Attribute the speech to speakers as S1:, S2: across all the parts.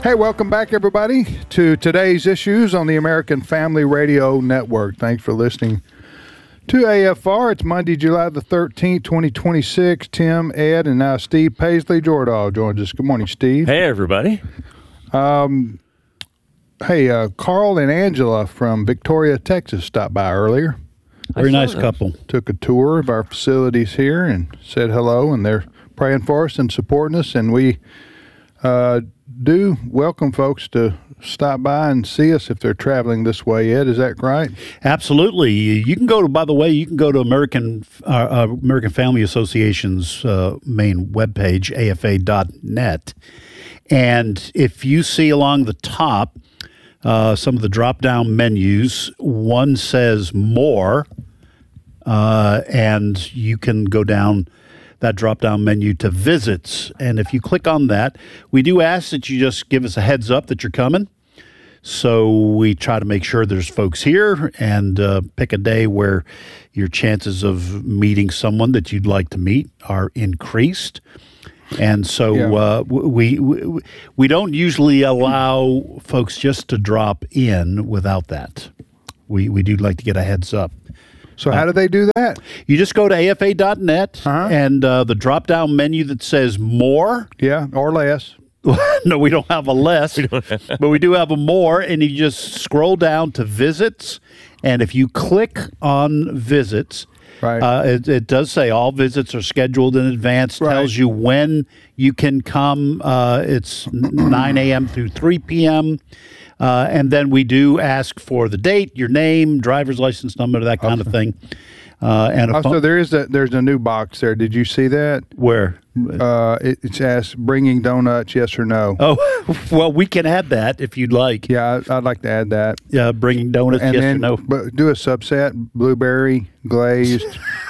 S1: Hey, welcome back, everybody, to today's issues on the American Family Radio Network. Thanks for listening to AFR. It's Monday, July the 13th, 2026. Tim, Ed, and now Steve Paisley Jordahl joins us. Good morning, Steve.
S2: Hey, everybody.
S1: Carl and Angela from Victoria, Texas stopped by earlier.
S3: Very nice couple.
S1: Took a tour of our facilities here and said hello, and they're praying for us and supporting us, and we do welcome folks to stop by and see us if they're traveling this way. Ed, is that right?
S3: Absolutely. You can go to, by the way, American Family Association's main webpage, afa.net. And if you see along the top some of the drop-down menus, one says more, and you can go down that drop-down menu to visits. And if you click on that, we do ask that you just give us a heads up that you're coming. So we try to make sure there's folks here and pick a day where your chances of meeting someone that you'd like to meet are increased. And so we don't usually allow folks just to drop in without that. We do like to get a heads up.
S1: So how do they do that?
S3: You just go to afa.net and the drop-down menu that says more.
S1: Yeah, or less.
S3: No, we don't have a less, but we do have a more, and you just scroll down to visits, and if you click on visits, it does say all visits are scheduled in advance, tells you when you can come. It's 9 a.m. through 3 p.m., and then we do ask for the date, your name, driver's license number, that kind of thing.
S1: Also, there's a new box there. Did you see that?
S3: Where?
S1: It's asked bringing donuts, yes or no.
S3: Oh, well, we can add that if you'd like.
S1: Yeah, I'd like to add that.
S3: Yeah, bringing donuts,
S1: and
S3: yes
S1: then,
S3: or no.
S1: But do a subset, blueberry, glazed,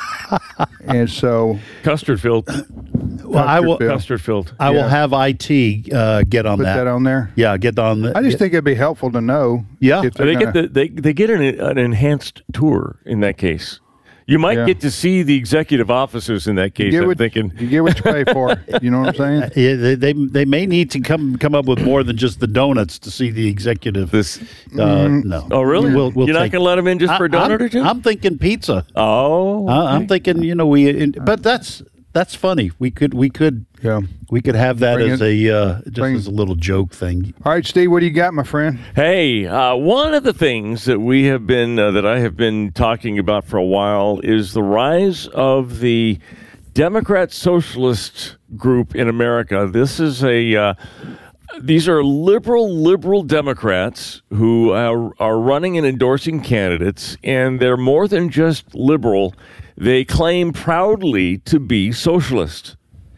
S1: and so
S2: Custard filled.
S3: Well, I will
S2: custard filled.
S3: I will have IT get on
S1: put that on there.
S3: Yeah, get on that.
S1: I just think it'd be helpful to know.
S3: Yeah,
S1: if
S2: they get an enhanced tour in that case. You might get to see the executive officers in that case. I'm thinking
S1: you get what you pay for. You know what I'm saying?
S3: Yeah, they may need to come up with more than just the donuts to see the executive. No.
S2: Oh, really?
S3: We'll
S2: You're not going to let them in just for a donut or two?
S3: I'm thinking pizza.
S2: Oh, okay.
S3: I'm thinking but that's funny. We could have that as a little joke thing.
S1: All right, Steve, what do you got, my friend?
S2: Hey, one of the things that we have been that I have been talking about for a while is the rise of the Democrat Socialist group in America. This is these are liberal Democrats who are running and endorsing candidates, and they're more than just liberal. They claim proudly to be socialist.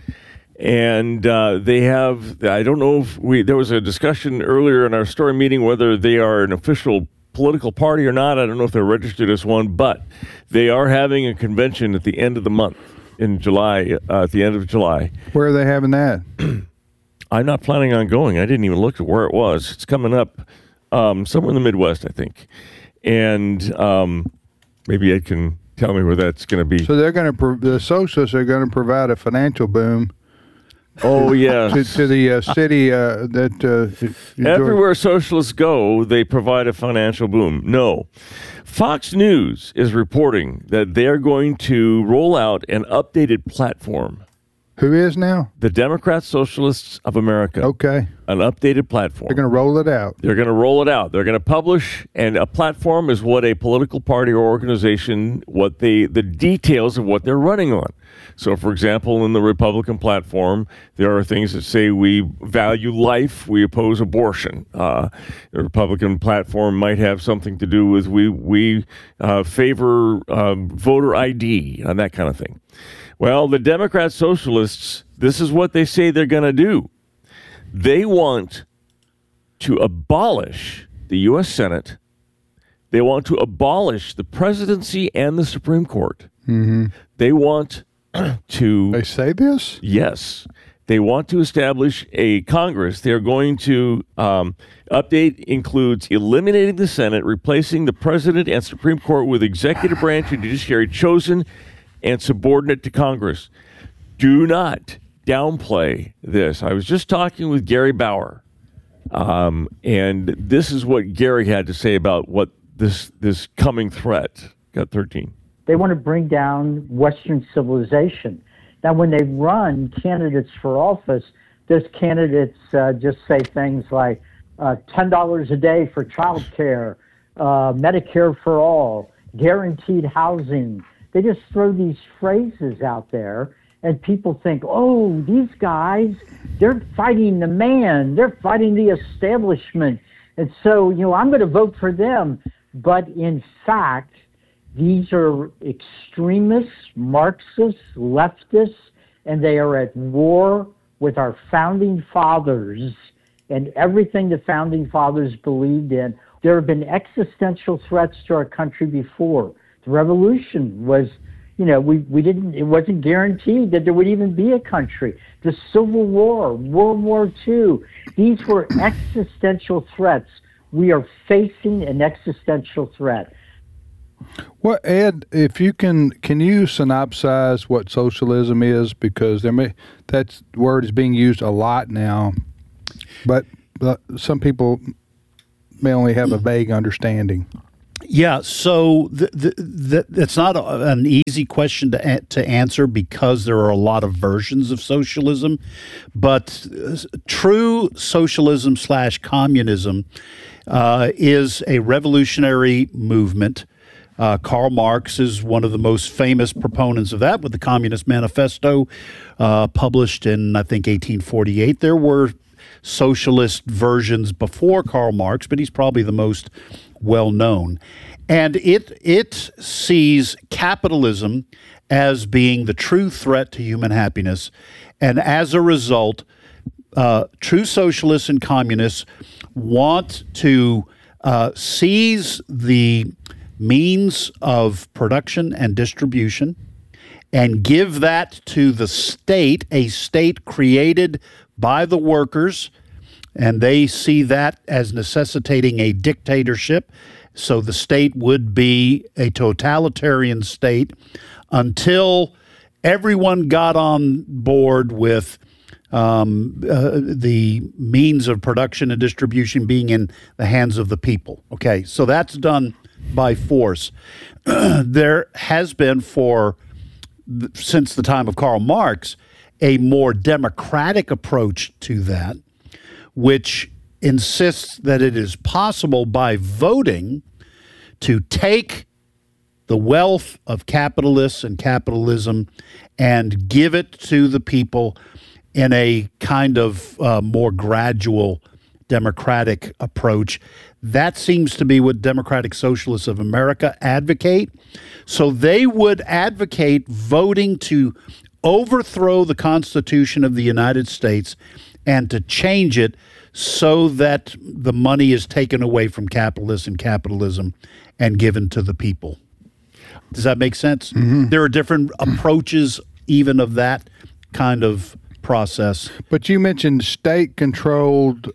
S2: And they have, I don't know if there was a discussion earlier in our story meeting whether they are an official political party or not. I don't know if they're registered as one, but they are having a convention at the end of the month in July, at the end of July.
S1: Where are they having that?
S2: I'm not planning on going. I didn't even look at where it was. It's coming up somewhere in the Midwest, I think. And maybe Ed can tell me where that's going to be.
S1: So the socialists are going to provide a financial boom.
S2: Oh, yeah.
S1: to the city
S2: everywhere socialists go, they provide a financial boom. No. Fox News is reporting that they're going to roll out an updated platform.
S1: Who is now?
S2: The Democrat Socialists of America.
S1: Okay.
S2: An updated platform.
S1: They're going to roll it out.
S2: They're going to roll it out. They're going to publish, and a platform is what a political party or organization, the details of what they're running on. So, for example, in the Republican platform, there are things that say we value life, we oppose abortion. The Republican platform might have something to do with we favor voter ID and that kind of thing. Well, the Democrat Socialists, this is what they say they're going to do. They want to abolish the U.S. Senate. They want to abolish the presidency and the Supreme Court.
S1: Mm-hmm.
S2: They want to...
S1: They say this?
S2: Yes. They want to establish a Congress. They're going to update includes eliminating the Senate, replacing the president and Supreme Court with executive branch and judiciary chosen and subordinate to Congress. Do not downplay this. I was just talking with Gary Bauer And this is what Gary had to say about what this coming threat. Got 13.
S4: They want to bring down Western civilization. Now, when they run candidates for office, those candidates just say things like $10 a day for child care, Medicare for all, guaranteed housing. They just throw these phrases out there, and people think, oh, these guys, they're fighting the man. They're fighting the establishment. And so, I'm going to vote for them. But in fact, these are extremists, Marxists, leftists, and they are at war with our founding fathers and everything the founding fathers believed in. There have been existential threats to our country before. The revolution was, it wasn't guaranteed that there would even be a country. The Civil War, World War II, these were existential threats. We are facing an existential threat.
S1: Well, Ed, if you can you synopsize what socialism is? Because that word is being used a lot now, but some people may only have a vague understanding.
S3: Yeah, so it's not an easy question to answer because there are a lot of versions of socialism, but true socialism / communism is a revolutionary movement. Karl Marx is one of the most famous proponents of that with the Communist Manifesto published in, I think, 1848. There were socialist versions before Karl Marx, but he's probably the most well-known. And it sees capitalism as being the true threat to human happiness. And as a result, true socialists and communists want to seize the means of production and distribution and give that to the state, a state created by the workers, and they see that as necessitating a dictatorship. So the state would be a totalitarian state until everyone got on board with the means of production and distribution being in the hands of the people. Okay, so that's done by force. There has been since the time of Karl Marx, a more democratic approach to that, which insists that it is possible by voting to take the wealth of capitalists and capitalism and give it to the people in a kind of more gradual democratic approach. That seems to be what Democratic Socialists of America advocate. So they would advocate voting to overthrow the Constitution of the United States and to change it so that the money is taken away from capitalists and capitalism and given to the people. Does that make sense? Mm-hmm. There are different approaches even of that kind of process.
S1: But you mentioned state-controlled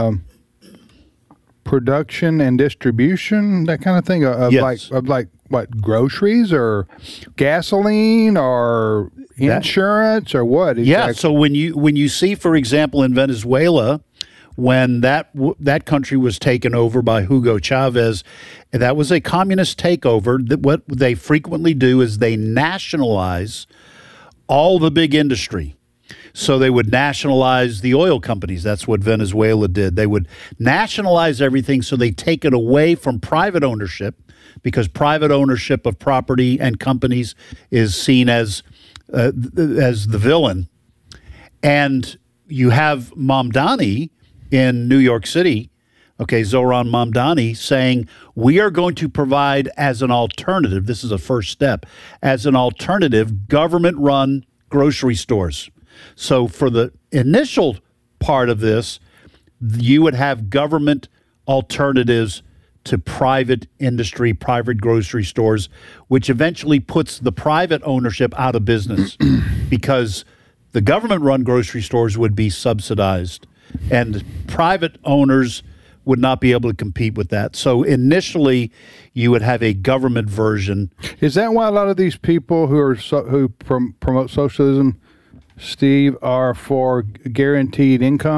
S1: production and distribution, that kind of thing,
S3: yes.
S1: like what, groceries or gasoline or insurance or what? Exactly?
S3: Yeah. So when you see, for example, in Venezuela, when that country was taken over by Hugo Chavez, that was a communist takeover. What they frequently do is they nationalize all the big industry. So they would nationalize the oil companies. That's what Venezuela did. They would nationalize everything so they take it away from private ownership, because private ownership of property and companies is seen as the villain. And you have Mamdani in New York City, Zohran Mamdani, saying, we are going to provide as an alternative, this is a first step, as an alternative, government-run grocery stores. So for the initial part of this, you would have government alternatives to private industry, private grocery stores, which eventually puts the private ownership out of business because the government-run grocery stores would be subsidized and private owners would not be able to compete with that. So initially, you would have a government version.
S1: Is that why a lot of these people who promote socialism, Steve, are for guaranteed income?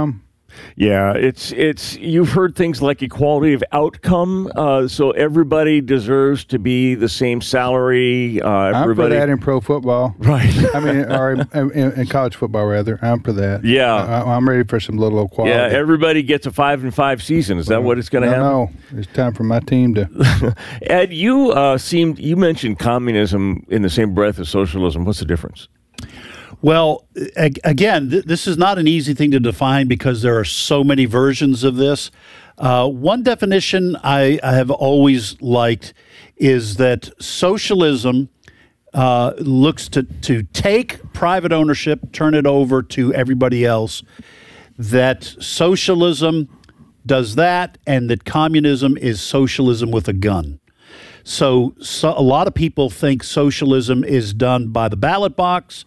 S2: Yeah, it's you've heard things like equality of outcome. So everybody deserves to be the same salary.
S1: I'm for that in pro football.
S2: Right.
S1: I mean, or in college football, rather. I'm for that.
S2: Yeah.
S1: I'm ready for some little equality.
S2: Yeah, everybody gets a 5-5 season. Is that what it's going to happen?
S1: No, it's time for my team to.
S2: Ed, you mentioned communism in the same breath as socialism. What's the difference?
S3: Well, again, this is not an easy thing to define because there are so many versions of this. One definition I have always liked is that socialism looks to take private ownership, turn it over to everybody else, that socialism does that, and that communism is socialism with a gun. So a lot of people think socialism is done by the ballot box.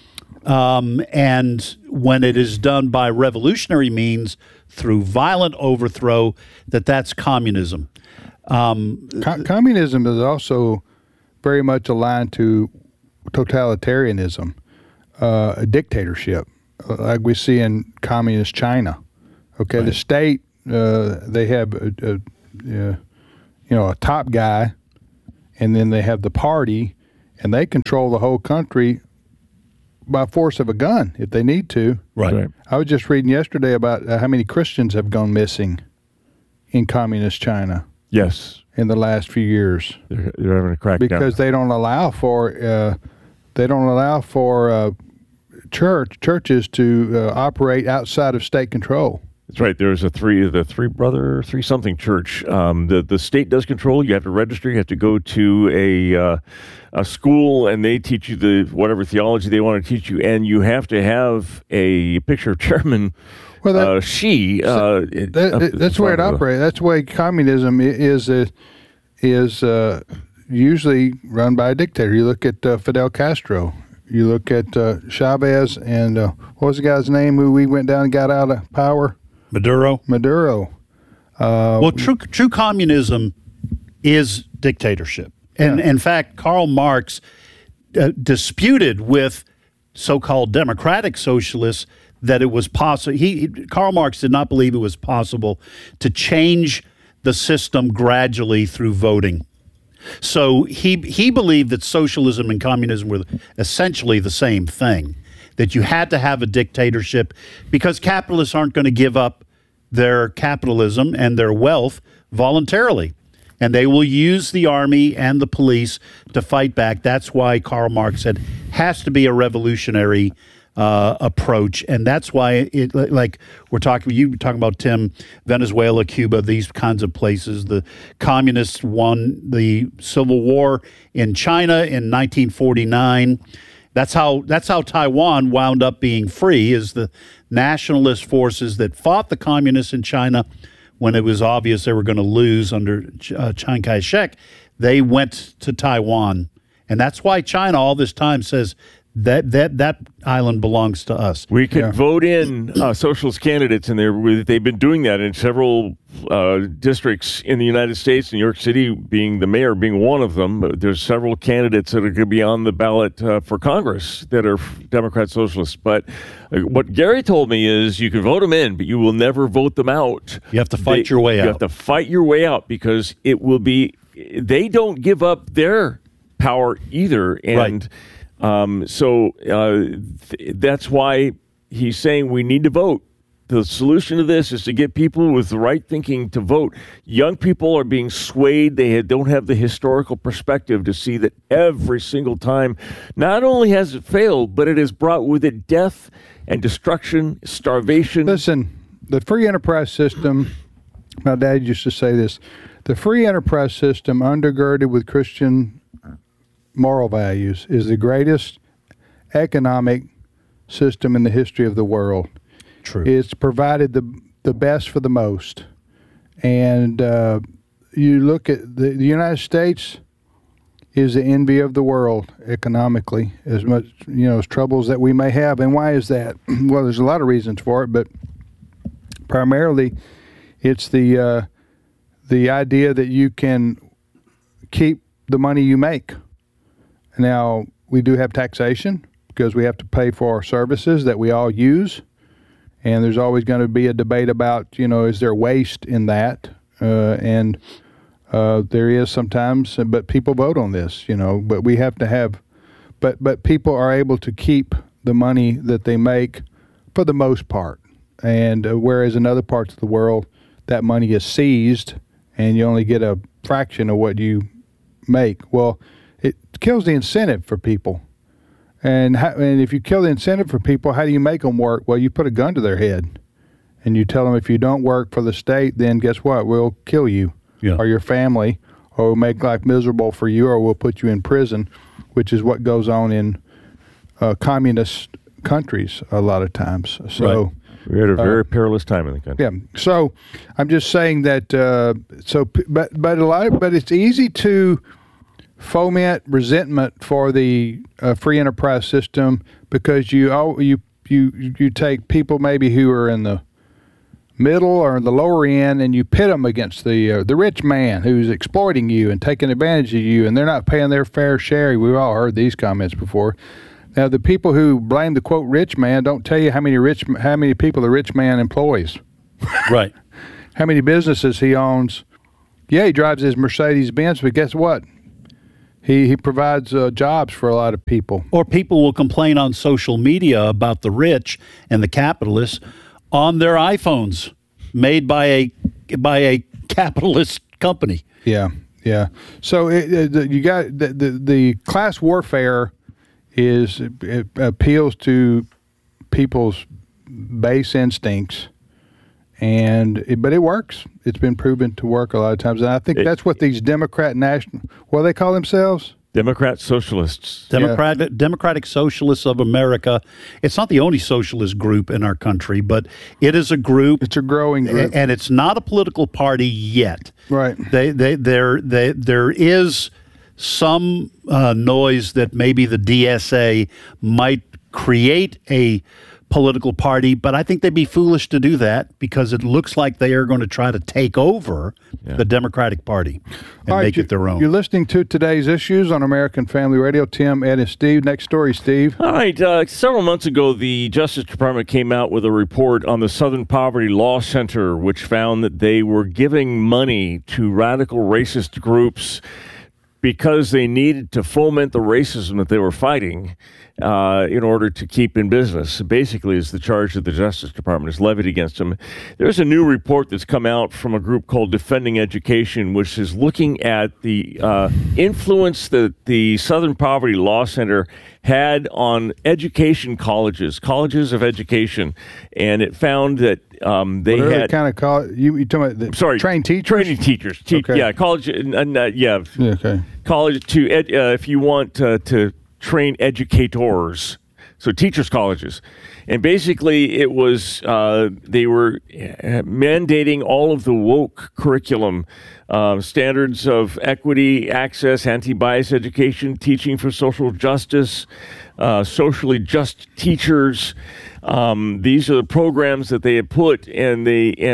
S3: And when it is done by revolutionary means through violent overthrow, that's communism.
S1: Communism is also very much aligned to totalitarianism, a dictatorship, like we see in communist China. Okay, right. The state they have a top guy, and then they have the party, and they control the whole country by force of a gun if they need to.
S3: Right.
S1: I was just reading yesterday about how many Christians have gone missing in communist China.
S2: Yes.
S1: In the last few years.
S2: They're having a crackdown.
S1: Because they don't allow for churches to operate outside of state control.
S2: That's right. There's the three something church. The state does control. You have to register. You have to go to a school, and they teach you whatever theology they want to teach you, and you have to have a picture of Chairman Xi.
S1: That's where it operates. That's the way communism is usually run by a dictator. You look at Fidel Castro. You look at Chavez, and what was the guy's name who we went down and got out of power?
S3: Maduro.
S1: Well,
S3: true communism is dictatorship. And in fact, Karl Marx disputed with so-called democratic socialists that it was possible. Karl Marx did not believe it was possible to change the system gradually through voting. So he believed that socialism and communism were essentially the same thing, that you had to have a dictatorship because capitalists aren't going to give up their capitalism and their wealth voluntarily. And they will use the army and the police to fight back. That's why Karl Marx said has to be a revolutionary approach. And that's why you were talking about, Tim, Venezuela, Cuba, these kinds of places. The communists won the Civil War in China in 1949. That's how Taiwan wound up being free, is the nationalist forces that fought the communists in China when it was obvious they were going to lose under Chiang Kai-shek. They went to Taiwan. And that's why China all this time says that island belongs to us.
S2: We could vote in socialist candidates, and they've been doing that in several districts in the United States, New York City being the mayor, being one of them. There's several candidates that are going to be on the ballot for Congress that are Democrat socialists. But what Gary told me is you can vote them in, but you will never vote them out.
S3: You have to fight your way out.
S2: You have to fight your way out because it will be – they don't give up their power either. And
S3: right.
S2: That's why he's saying we need to vote. The solution to this is to get people with the right thinking to vote. Young people are being swayed. They don't have the historical perspective to see that every single time, not only has it failed, but it has brought with it death and destruction, starvation.
S1: Listen, the free enterprise system, my dad used to say this, the free enterprise system undergirded with Christian moral values is the greatest economic system in the history of the world.
S3: True.
S1: It's provided the best for the most. And you look at the United States is the envy of the world economically, as much, as troubles that we may have. And why is that? Well, there's a lot of reasons for it, but primarily it's the idea that you can keep the money you make. Now, we do have taxation because we have to pay for our services that we all use. and there's always going to be a debate about, is there waste in that? And there is sometimes, but people vote on this, but we have to have, but people are able to keep the money that they make for the most part. And whereas in other parts of the world, that money is seized and you only get a fraction of what you make. Well, it kills the incentive for people. And if you kill the incentive for people, how do you make them work? Well, you put a gun to their head and you tell them, if you don't work for the state, then guess what? We'll kill you or your family, or we'll make life miserable for you, or we'll put you in prison, which is what goes on in communist countries a lot of times. So
S2: right. We're at a very perilous time in the country.
S1: Yeah. So I'm just saying that. But it's easy to foment resentment for the free enterprise system, because you take people maybe who are in the middle or the lower end, and you pit them against the rich man who's exploiting you and taking advantage of you, and they're not paying their fair share. We've all heard these comments before. Now, the people who blame the quote rich man don't tell you how many people the rich man employs.
S3: Right.
S1: How many businesses he owns. Yeah, he drives his Mercedes Benz, but guess what? He provides jobs for a lot of people.
S3: Or people will complain on social media about the rich and the capitalists on their iPhones made by a capitalist company.
S1: Yeah. So you got the class warfare it appeals to people's base instincts, but it works. It's been proven to work a lot of times, and I think that's what these Democrat what do they call themselves?
S2: Democrat Socialists.
S3: Democratic Socialists of America. It's not the only socialist group in our country, but it is a group.
S1: It's a growing group,
S3: and it's not a political party yet.
S1: Right.
S3: There is some noise that maybe the DSA might create a political party, but I think they'd be foolish to do that, because it looks like they are going to try to take over the Democratic Party and make it their own.
S1: You're listening to Today's Issues on American Family Radio. Tim, Ed, and Steve. Next story, Steve.
S2: All right. Several months ago, the Justice Department came out with a report on the Southern Poverty Law Center, which found that they were giving money to radical racist groups because they needed to foment the racism that they were fighting in order to keep in business. Basically, is the charge that the Justice Department has levied against them. There's a new report that's come out from a group called Defending Education, which is looking at the influence that the Southern Poverty Law Center had on colleges of education, and it found that they had
S1: kind of call it. You talking about trained teachers?
S2: Training teachers.
S1: Okay.
S2: Yeah, college.
S1: Okay.
S2: College to if you want to train educators, so teachers' colleges. And basically it was they were mandating all of the woke curriculum, standards of equity, access, anti-bias education, teaching for social justice, socially just teachers. These are the programs that they had put, and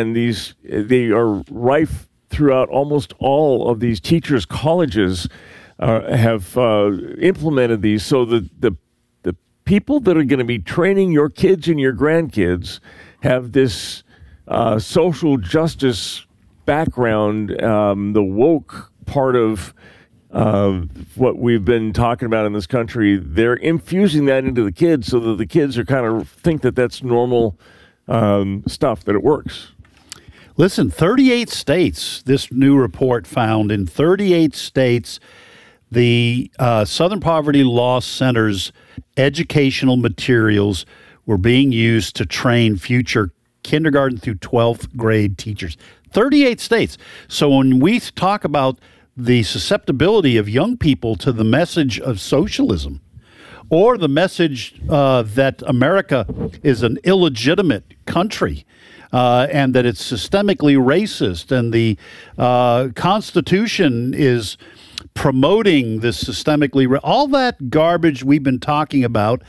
S2: they are rife throughout almost all of these teachers' colleges. Have implemented these, so the people that are going to be training your kids and your grandkids have this social justice background, the woke part of what we've been talking about in this country. They're infusing that into the kids so that the kids are kind of think that that's normal stuff, that it works.
S3: Listen, 38 states, this new report found in 38 states, the Southern Poverty Law Center's educational materials were being used to train future kindergarten through 12th grade teachers. 38 states. So when we talk about the susceptibility of young people to the message of socialism, or the message that America is an illegitimate country, and that it's systemically racist, and the Constitution is promoting this systemically, all that garbage we've been talking about,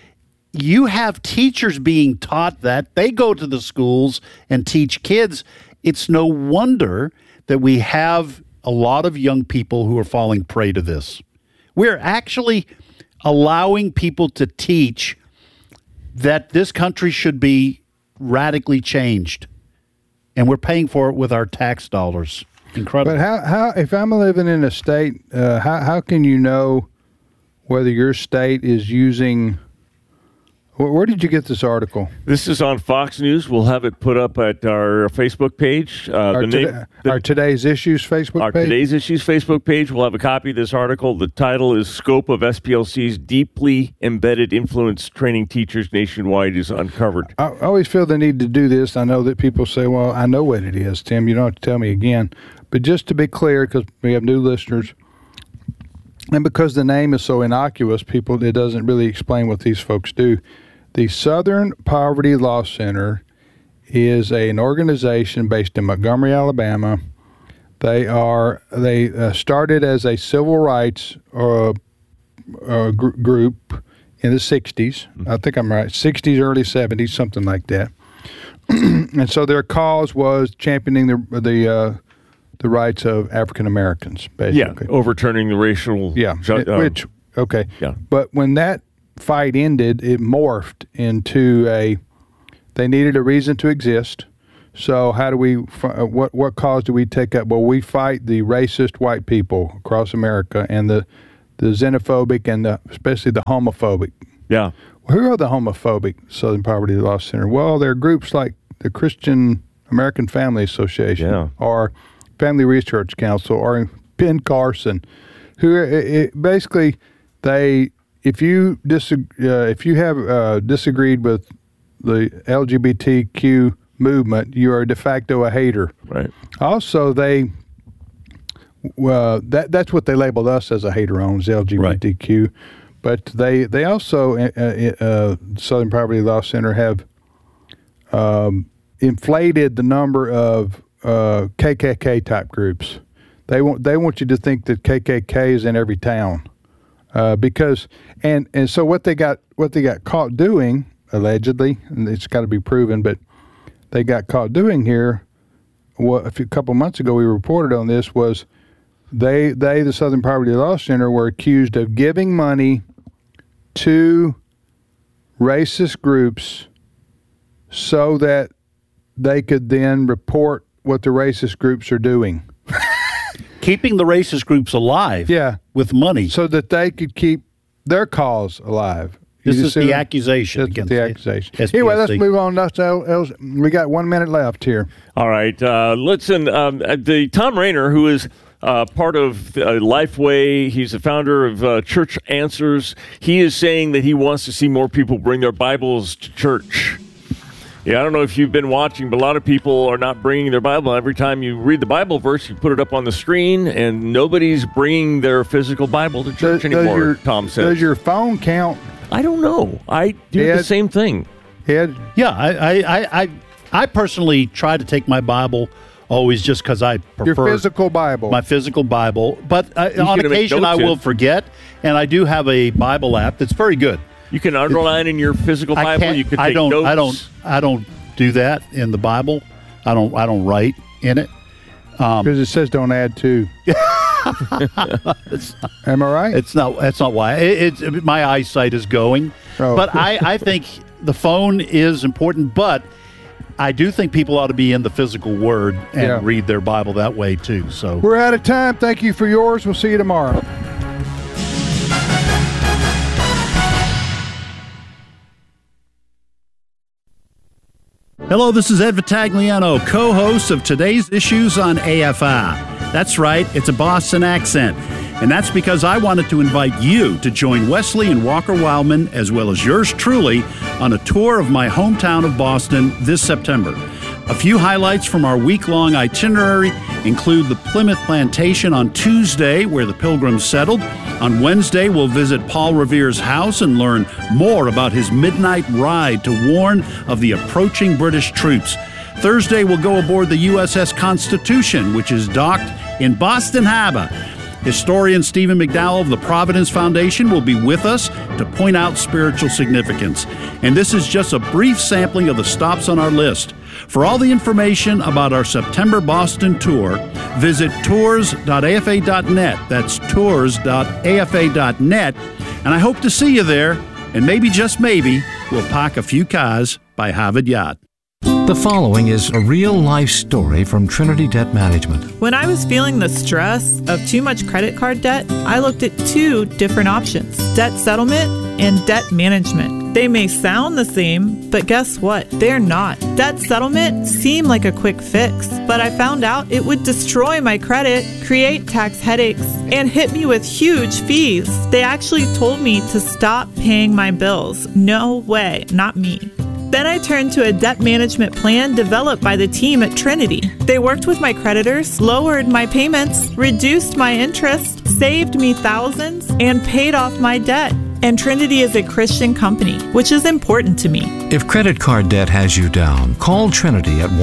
S3: you have teachers being taught that. They go to the schools and teach kids. It's no wonder that we have a lot of young people who are falling prey to this. We're actually allowing people to teach that this country should be radically changed, and we're paying for it with our tax dollars. Incredible.
S1: But how if I'm living in a state, how can you know whether your state is using? Where did you get this article?
S2: This is on Fox News. We'll have it put up at our Facebook page.
S1: Our Today's Issues Facebook
S2: our
S1: page?
S2: Our Today's Issues Facebook page. We'll have a copy of this article. The title is Scope of SPLC's Deeply Embedded Influence Training Teachers Nationwide is Uncovered.
S1: I always feel the need to do this. I know that people say, well, I know what it is, Tim. You don't have to tell me again. But just to be clear, because we have new listeners, and because the name is so innocuous, it doesn't really explain what these folks do. The Southern Poverty Law Center is an organization based in Montgomery, Alabama. They started as a civil rights group in the 60s. I think I'm right, 60s, early 70s, something like that. And so their cause was championing the rights of African Americans, basically.
S2: Yeah, overturning the racial.
S1: Yeah, okay.
S2: Yeah.
S1: But when that fight ended, it morphed into they needed a reason to exist. So how do we what cause do we take up? Well, we fight the racist white people across America and the xenophobic and especially the homophobic.
S2: Yeah.
S1: Well, who are the homophobic Southern Poverty Law Center? Well, they're groups like the Christian American Family Association or Family Research Council or Ben Carson, who basically if you have disagreed with the LGBTQ movement, you are de facto a hater.
S2: Right.
S1: Also, that's what they labeled us as a hater on, is LGBTQ. Right. But they also Southern Poverty Law Center have inflated the number of KKK type groups. They want you to think that KKK is in every town. Because so what they got caught doing, allegedly, and it's got to be proven, but they got caught doing here. A couple months ago, we reported on this. Was the Southern Poverty Law Center were accused of giving money to racist groups so that they could then report what the racist groups are doing.
S3: Keeping the racist groups alive with money.
S1: So that they could keep their cause alive.
S3: This is the accusation.
S1: That's the accusation. Anyway, let's move on. We got 1 minute left here.
S2: All right. Listen, the Tom Rainer, who is part of Lifeway, he's the founder of Church Answers. He is saying that he wants to see more people bring their Bibles to church. Yeah, I don't know if you've been watching, but a lot of people are not bringing their Bible. Every time you read the Bible verse, you put it up on the screen, and nobody's bringing their physical Bible to church anymore, Tom says.
S1: Does your phone count?
S2: I don't know. I do the same thing.
S1: Ed?
S3: Yeah, I personally try to take my Bible always just because I prefer
S1: your physical Bible.
S3: My physical Bible. But on occasion I will forget, and I do have a Bible app that's very good.
S2: You can underline in your physical Bible. You can take notes.
S3: I don't do that in the Bible. I don't write in it
S1: because it says don't add to. Am I right?
S3: That's not why. It's my eyesight is going. Oh. But I think the phone is important. But I do think people ought to be in the physical Word and read their Bible that way too. So
S1: we're out of time. Thank you for yours. We'll see you tomorrow.
S3: Hello, this is Ed Vitagliano, co-host of Today's Issues on AFI. That's right, it's a Boston accent. And that's because I wanted to invite you to join Wesley and Walker Wildman, as well as yours truly, on a tour of my hometown of Boston this September. A few highlights from our week-long itinerary include the Plymouth Plantation on Tuesday, where the Pilgrims settled. On Wednesday, we'll visit Paul Revere's house and learn more about his midnight ride to warn of the approaching British troops. Thursday, we'll go aboard the USS Constitution, which is docked in Boston Harbor. Historian Stephen McDowell of the Providence Foundation will be with us to point out spiritual significance. And this is just a brief sampling of the stops on our list. For all the information about our September Boston tour, visit tours.afa.net. That's tours.afa.net. And I hope to see you there. And maybe, just maybe, we'll park a few cars by Harvard Yard.
S5: The following is a real-life story from Trinity Debt Management.
S6: When I was feeling the stress of too much credit card debt, I looked at two different options: debt settlement and debt management. They may sound the same, but guess what? They're not. Debt settlement seemed like a quick fix, but I found out it would destroy my credit, create tax headaches, and hit me with huge fees. They actually told me to stop paying my bills. No way, not me. Then I turned to a debt management plan developed by the team at Trinity. They worked with my creditors, lowered my payments, reduced my interest, saved me thousands, and paid off my debt. And Trinity is a Christian company, which is important to me.
S5: If credit card debt has you down, call Trinity at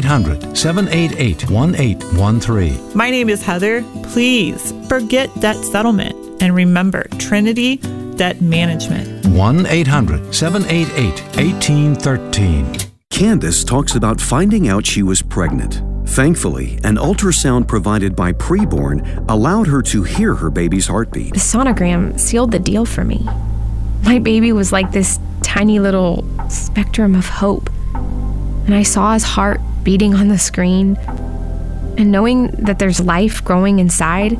S5: 1-800-788-1813.
S6: My name is Heather. Please forget debt settlement and remember Trinity Debt Management.
S5: 1-800-788-1813.
S7: Candace talks about finding out she was pregnant. Thankfully, an ultrasound provided by Preborn allowed her to hear her baby's heartbeat.
S8: The sonogram sealed the deal for me. My baby was like this tiny little spectrum of hope. And I saw his heart beating on the screen. And knowing that there's life growing inside,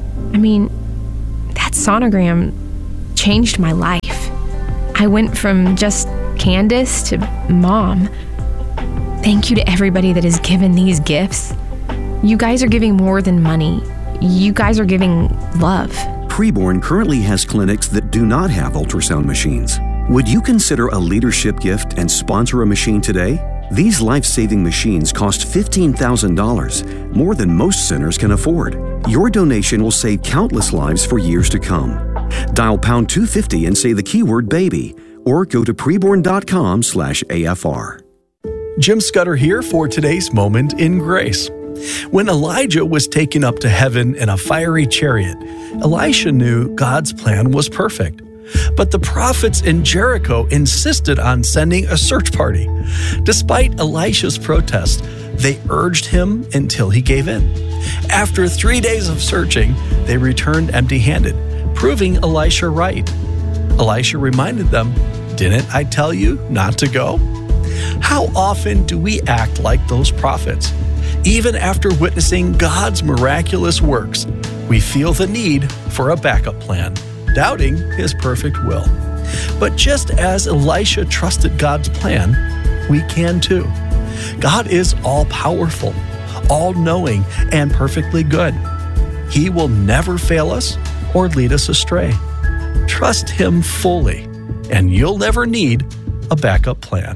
S8: that sonogram changed my life. I went from just Candace to mom. Thank you to everybody that has given these gifts. You guys are giving more than money. You guys are giving love.
S7: Preborn currently has clinics that do not have ultrasound machines. Would you consider a leadership gift and sponsor a machine today? These life-saving machines cost $15,000, more than most centers can afford. Your donation will save countless lives for years to come. Dial pound 250 and say the keyword baby, or go to preborn.com/AFR.
S9: Jim Scudder here for today's Moment in Grace. When Elijah was taken up to heaven in a fiery chariot, Elisha knew God's plan was perfect. But the prophets in Jericho insisted on sending a search party. Despite Elisha's protest, they urged him until he gave in. After 3 days of searching, they returned empty-handed, proving Elisha right. Elisha reminded them, "Didn't I tell you not to go?" How often do we act like those prophets? Even after witnessing God's miraculous works, we feel the need for a backup plan, doubting His perfect will. But just as Elisha trusted God's plan, we can too. God is all-powerful, all-knowing, and perfectly good. He will never fail us or lead us astray. Trust Him fully, and you'll never need a backup plan.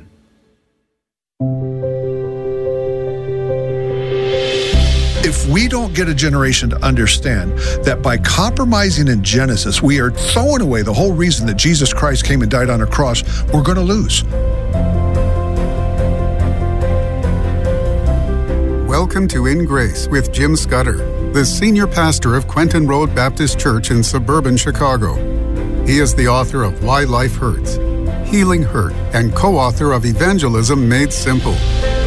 S10: If we don't get a generation to understand that by compromising in Genesis, we are throwing away the whole reason that Jesus Christ came and died on a cross, we're going to lose.
S11: Welcome to In Grace with Jim Scudder, the senior pastor of Quentin Road Baptist Church in suburban Chicago. He is the author of Why Life Hurts, Healing Hurt, and co-author of Evangelism Made Simple.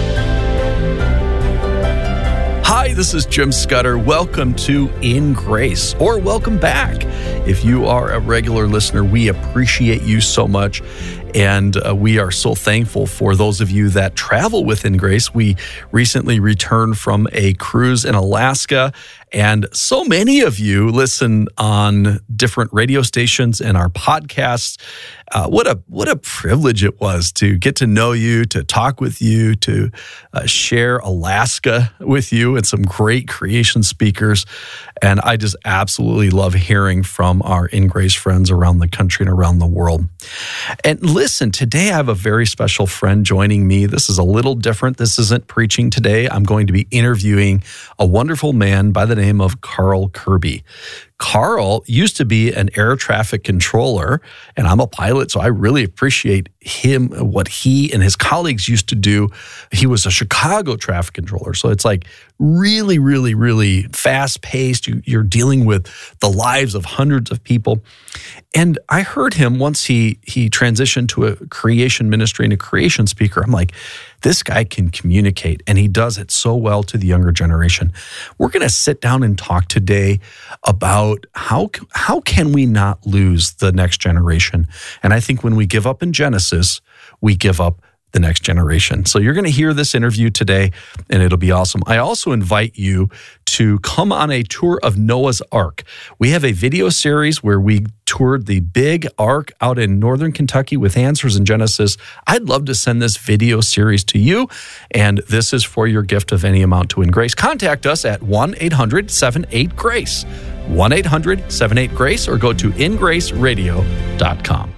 S9: Hi, this is Jim Scudder. Welcome to In Grace, or welcome back. If you are a regular listener, we appreciate you so much. And we are so thankful for those of you that travel with In Grace. We recently returned from a cruise in Alaska, and so many of you listen on different radio stations and our podcasts. What a privilege it was to get to know you, to talk with you, to share Alaska with you and some great creation speakers. And I just absolutely love hearing from our In Grace friends around the country and around the world. And listen, today I have a very special friend joining me. This is a little different. This isn't preaching today. I'm going to be interviewing a wonderful man by the name of Carl Kirby. Carl used to be an air traffic controller, and I'm a pilot, so I really appreciate him, what he and his colleagues used to do. He was a Chicago traffic controller, so it's like really, really, really fast-paced. You're dealing with the lives of hundreds of people. And I heard him once he transitioned to a creation ministry and a creation speaker. I'm like, this guy can communicate, and he does it so well to the younger generation. We're going to sit down and talk today about how can we not lose the next generation. And I think when we give up in Genesis, we give up the next generation. So you're going to hear this interview today, and it'll be awesome. I also invite you to come on a tour of Noah's Ark. We have a video series where we toured the big ark out in northern Kentucky with Answers in Genesis. I'd love to send this video series to you, and this is for your gift of any amount to In Grace. Contact us at 1-800-78-GRACE, 1-800-78-GRACE, or go to ingraceradio.com.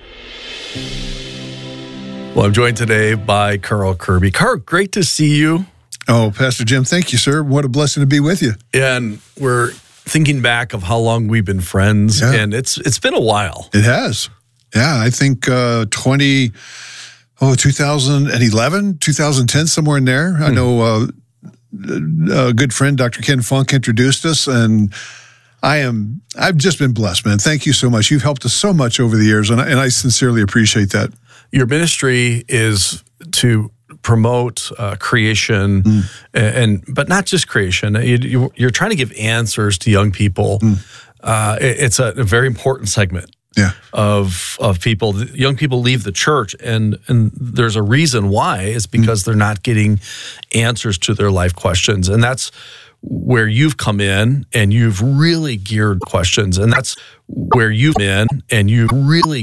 S9: Well, I'm joined today by Carl Kirby. Carl, great to see you.
S10: Oh, Pastor Jim, thank you, sir. What a blessing to be with you.
S9: And we're thinking back of how long we've been friends, and it's been a while.
S10: It has. Yeah, I think 2011, 2010, somewhere in there. I know a good friend, Dr. Ken Funk, introduced us, and I've just been blessed, man. Thank you so much. You've helped us so much over the years, and I sincerely appreciate that.
S9: Your ministry is to promote creation, but not just creation. You're trying to give answers to young people. It's a very important segment of people. Young people leave the church, and there's a reason why. It's because they're not getting answers to their life questions, and that's where you've come in, and you've really geared questions, and that's where you've been, and you've really